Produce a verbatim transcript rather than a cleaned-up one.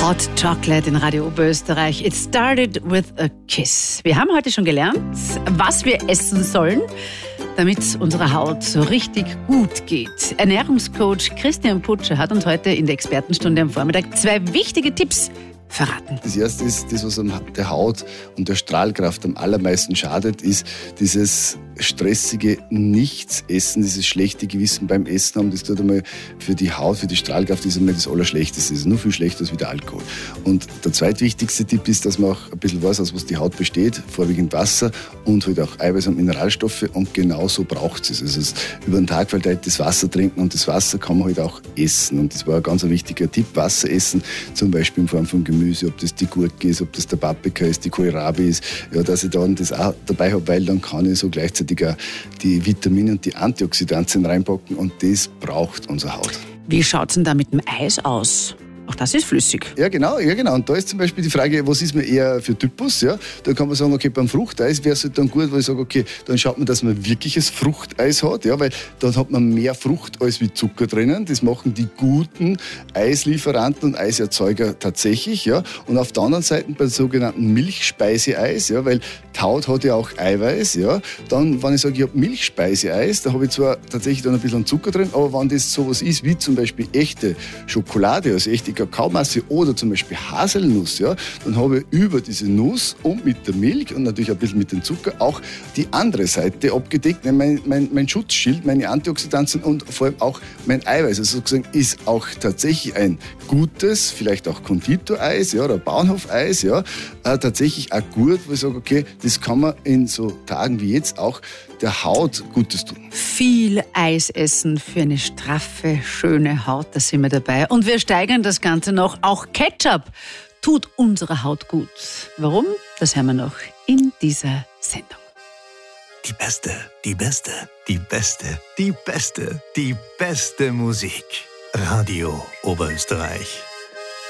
Hot Chocolate in Radio Oberösterreich. It started with a kiss. Wir haben heute schon gelernt, was wir essen sollen, damit unsere Haut so richtig gut geht. Ernährungscoach Christian Putscher hat uns heute in der Expertenstunde am Vormittag zwei wichtige Tipps verraten. Das erste ist, das, was der Haut und der Strahlkraft am allermeisten schadet, ist dieses stressige Nichtsessen, dieses schlechte Gewissen beim Essen haben. Das tut einmal für die Haut, für die Strahlkraft, ist einmal das Allerschlechteste. Das ist nur viel schlechter als wie der Alkohol. Und der zweitwichtigste Tipp ist, dass man auch ein bisschen weiß, aus was die Haut besteht, vorwiegend Wasser und halt auch Eiweiß und Mineralstoffe, und genau so braucht es. Also es über den Tag verteilt das Wasser trinken, und das Wasser kann man halt auch essen. Und das war ein ganz wichtiger Tipp, Wasser essen, zum Beispiel in Form von Gemüse, ob das die Gurke ist, ob das der Paprika ist, die Kohlrabi ist, ja, dass ich dann das auch dabei habe, weil dann kann ich so gleichzeitig auch die Vitamine und die Antioxidantien reinpacken, und das braucht unsere Haut. Wie schaut es denn da mit dem Eis aus? Auch das ist flüssig. Ja, genau, ja, genau. Und da ist zum Beispiel die Frage, was ist mir eher für Typus? Ja? Da kann man sagen, okay, beim Fruchteis wäre es halt dann gut, weil ich sage, okay, dann schaut man, dass man wirkliches Fruchteis hat, ja, weil dann hat man mehr Frucht als wie Zucker drinnen. Das machen die guten Eislieferanten und Eiserzeuger tatsächlich. Ja? Und auf der anderen Seite beim sogenannten Milchspeiseeis, ja, weil die Haut hat ja auch Eiweiß. Ja? Dann, wenn ich sage, ich habe Milchspeiseeis, da habe ich zwar tatsächlich dann ein bisschen Zucker drin, aber wenn das sowas ist wie zum Beispiel echte Schokolade, also echte Kakaomasse oder zum Beispiel Haselnuss, ja, dann habe ich über diese Nuss und mit der Milch und natürlich ein bisschen mit dem Zucker auch die andere Seite abgedeckt, mein, mein, mein Schutzschild, meine Antioxidantien und vor allem auch mein Eiweiß. Also sozusagen ist auch tatsächlich ein gutes, vielleicht auch Konditoreis, ja, oder Bauernhofeis, ja, äh, tatsächlich auch gut, wo ich sage, okay, das kann man in so Tagen wie jetzt auch der Haut Gutes tun. Viel Eis essen für eine straffe, schöne Haut, da sind wir dabei. Und wir steigern das Ganze noch. Auch Ketchup tut unserer Haut gut. Warum? Das hören wir noch in dieser Sendung. Die beste, die beste, die beste, die beste, die beste Musik. Radio Oberösterreich.